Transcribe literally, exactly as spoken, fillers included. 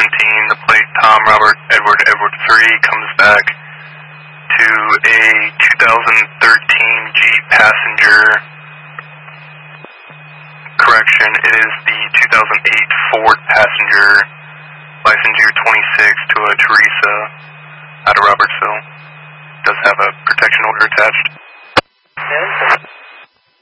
seventeen, the plate Tom Robert Edward Edward three comes back to a two thousand thirteen Jeep Passenger. Correction, it is the two thousand eight Ford Passenger, license year twenty-six, to a Teresa out of Robertsville. Does have a protection order attached.